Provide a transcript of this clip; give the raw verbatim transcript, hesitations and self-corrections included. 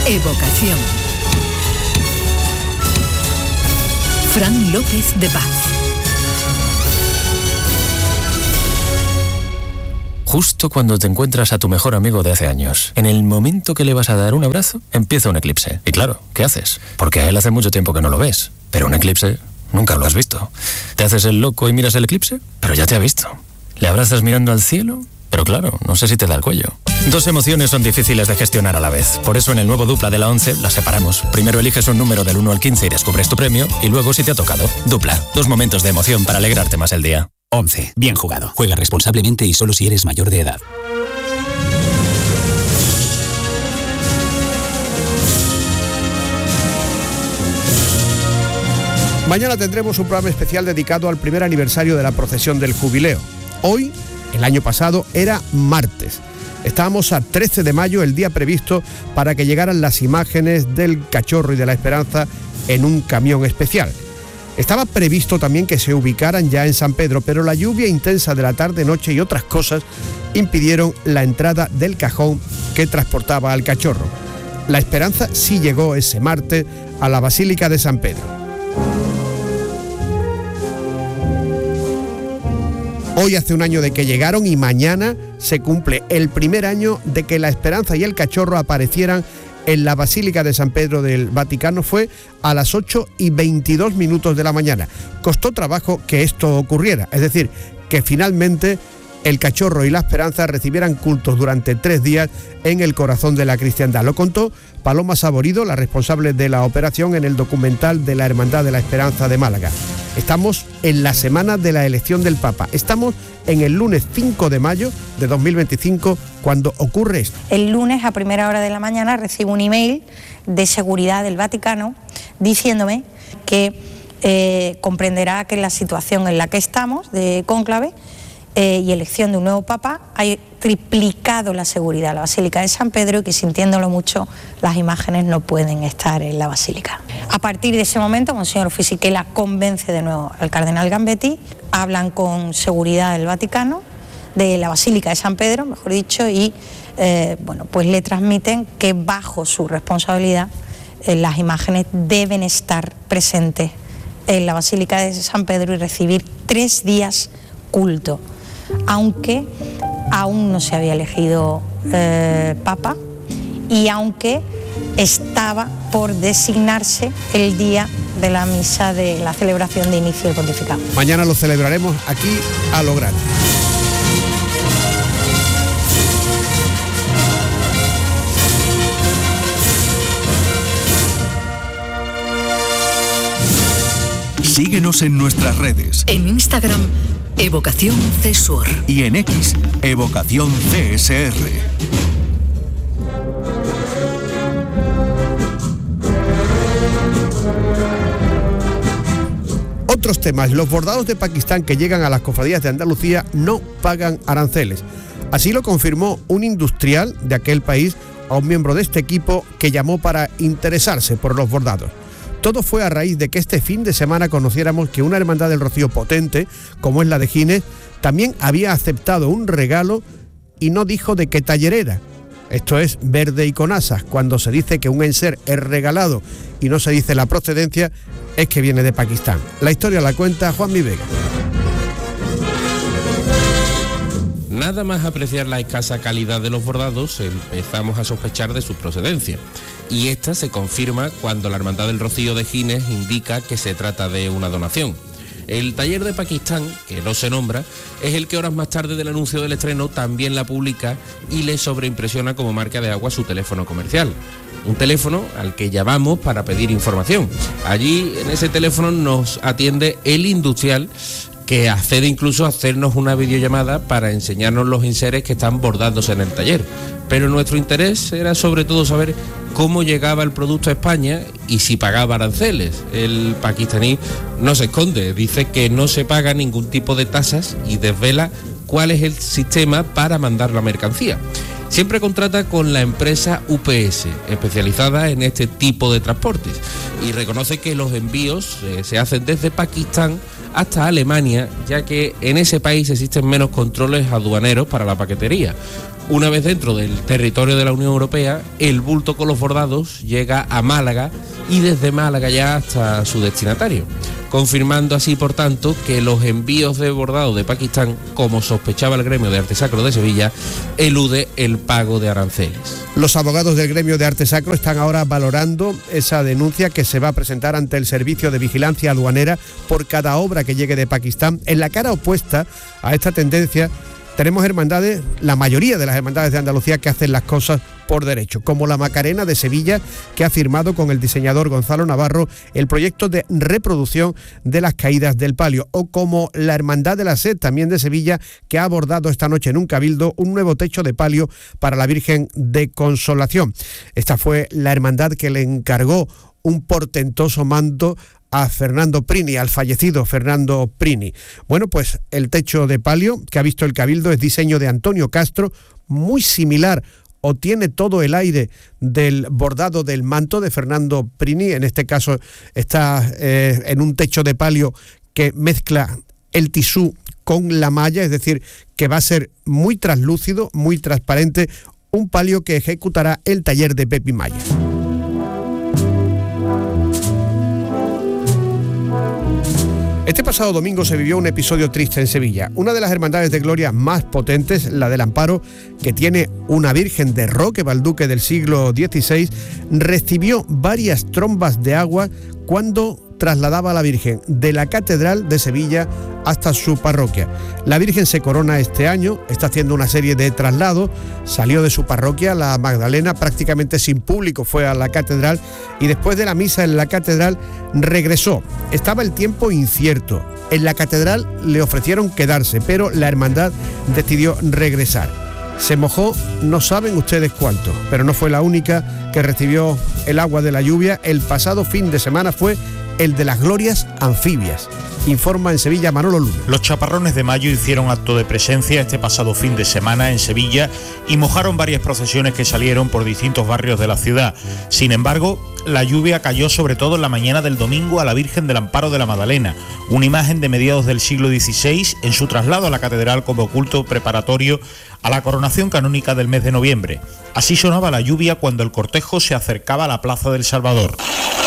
Evocación. Fran López de Paz. Justo cuando te encuentras a tu mejor amigo de hace años, en el momento que le vas a dar un abrazo, empieza un eclipse. Y claro, ¿qué haces? Porque a él hace mucho tiempo que no lo ves. Pero un eclipse nunca lo has visto. ¿Te haces el loco y miras el eclipse? Pero ya te ha visto. ¿Le abrazas mirando al cielo? Pero claro, no sé si te da el cuello. Dos emociones son difíciles de gestionar a la vez. Por eso en el nuevo Dupla de la once las separamos. Primero eliges un número del uno al quince y descubres tu premio. Y luego si te ha tocado. Dupla. Dos momentos de emoción para alegrarte más el día. once. Bien jugado. Juega responsablemente y solo si eres mayor de edad. Mañana tendremos un programa especial dedicado al primer aniversario de la procesión del Jubileo. Hoy, el año pasado, era martes. Estábamos a trece de mayo, el día previsto para que llegaran las imágenes del Cachorro y de la Esperanza en un camión especial. Estaba previsto también que se ubicaran ya en San Pedro, pero la lluvia intensa de la tarde-noche y otras cosas impidieron la entrada del cajón que transportaba al Cachorro. La Esperanza sí llegó ese martes a la Basílica de San Pedro. Hoy hace un año de que llegaron y mañana se cumple el primer año de que la Esperanza y el Cachorro aparecieran en la Basílica de San Pedro del Vaticano. Fue a las ocho y veintidós minutos de la mañana. Costó trabajo que esto ocurriera, es decir, que finalmente el Cachorro y la Esperanza recibieran cultos durante tres días en el corazón de la cristiandad. Lo contó Paloma Saborido, la responsable de la operación, en el documental de la Hermandad de la Esperanza de Málaga. Estamos en la semana de la elección del Papa. Estamos en el lunes cinco de mayo de dos mil veinticinco cuando ocurre esto. El lunes a primera hora de la mañana recibo un email de seguridad del Vaticano diciéndome que eh, comprenderá que la situación en la que estamos de cónclave Eh, y elección de un nuevo Papa, hay triplicado la seguridad de la Basílica de San Pedro y que, sintiéndolo mucho, las imágenes no pueden estar en la Basílica. A partir de ese momento, Monseñor Fisichella convence de nuevo al Cardenal Gambetti, hablan con seguridad del Vaticano, de la Basílica de San Pedro, mejor dicho, y eh, bueno, pues le transmiten que bajo su responsabilidad eh, las imágenes deben estar presentes en la Basílica de San Pedro y recibir tres días culto. Aunque aún no se había elegido eh, Papa y aunque estaba por designarse el día de la misa de la celebración de inicio del pontificado. Mañana lo celebraremos aquí a lo grande. Síguenos en nuestras redes. En Instagram, Evocación C S U R. Y en X, Evocación C S R. Otros temas. Los bordados de Pakistán que llegan a las cofradías de Andalucía no pagan aranceles. Así lo confirmó un industrial de aquel país a un miembro de este equipo que llamó para interesarse por los bordados. Todo fue a raíz de que este fin de semana conociéramos que una hermandad del Rocío potente, como es la de Gines, también había aceptado un regalo y no dijo de qué taller era. Esto es verde y con asas. Cuando se dice que un enser es regalado y no se dice la procedencia, es que viene de Pakistán. La historia la cuenta Juan Mi Vega. Nada más apreciar la escasa calidad de los bordados, empezamos a sospechar de su procedencia. Y esta se confirma cuando la Hermandad del Rocío de Gines indica que se trata de una donación. El taller de Pakistán, que no se nombra, es el que horas más tarde del anuncio del estreno también la publica y le sobreimpresiona como marca de agua su teléfono comercial. Un teléfono al que llamamos para pedir información. Allí, en ese teléfono, nos atiende el industrial, que accede incluso a hacernos una videollamada para enseñarnos los enseres que están bordándose en el taller. Pero nuestro interés era sobre todo saber cómo llegaba el producto a España y si pagaba aranceles. El pakistaní no se esconde, dice que no se paga ningún tipo de tasas y desvela cuál es el sistema para mandar la mercancía. Siempre contrata con la empresa U P S, especializada en este tipo de transportes, y reconoce que los envíos eh, se hacen desde Pakistán hasta Alemania, ya que en ese país existen menos controles aduaneros para la paquetería. Una vez dentro del territorio de la Unión Europea, el bulto con los bordados llega a Málaga y desde Málaga ya hasta su destinatario, confirmando así, por tanto, que los envíos de bordado de Pakistán, como sospechaba el gremio de arte sacro de Sevilla, elude el pago de aranceles. Los abogados del gremio de arte sacro están ahora valorando esa denuncia que se va a presentar ante el Servicio de Vigilancia Aduanera por cada obra que llegue de Pakistán. En la cara opuesta a esta tendencia tenemos hermandades, la mayoría de las hermandades de Andalucía, que hacen las cosas por derecho, como la Macarena de Sevilla, que ha firmado con el diseñador Gonzalo Navarro el proyecto de reproducción de las caídas del palio, o como la Hermandad de la Sed, también de Sevilla, que ha abordado esta noche en un cabildo un nuevo techo de palio para la Virgen de Consolación. Esta fue la hermandad que le encargó un portentoso manto a Fernando Prini, al fallecido Fernando Prini. Bueno, pues el techo de palio que ha visto el cabildo es diseño de Antonio Castro, muy similar o tiene todo el aire del bordado del manto de Fernando Prini. En este caso está eh, en un techo de palio que mezcla el tisú con la malla, es decir, que va a ser muy translúcido, muy transparente, un palio que ejecutará el taller de Pepi Maya. Este pasado domingo se vivió un episodio triste en Sevilla. Una de las hermandades de gloria más potentes, la del Amparo, que tiene una Virgen de Roque Balduque del siglo dieciséis, recibió varias trombas de agua cuando trasladaba a la Virgen de la Catedral de Sevilla hasta su parroquia. La Virgen se corona este año, está haciendo una serie de traslados, salió de su parroquia, la Magdalena, prácticamente sin público, fue a la Catedral y después de la misa en la Catedral regresó. Estaba el tiempo incierto. En la Catedral le ofrecieron quedarse, pero la hermandad decidió regresar. Se mojó, no saben ustedes cuánto, pero no fue la única que recibió el agua de la lluvia. El pasado fin de semana fue el de las glorias anfibias. Informa en Sevilla Manolo Luna. Los chaparrones de mayo hicieron acto de presencia este pasado fin de semana en Sevilla y mojaron varias procesiones que salieron por distintos barrios de la ciudad. Sin embargo, la lluvia cayó sobre todo en la mañana del domingo a la Virgen del Amparo de la Magdalena, una imagen de mediados del siglo dieciséis en su traslado a la catedral como culto preparatorio a la coronación canónica del mes de noviembre. Así sonaba la lluvia cuando el cortejo se acercaba a la Plaza del Salvador.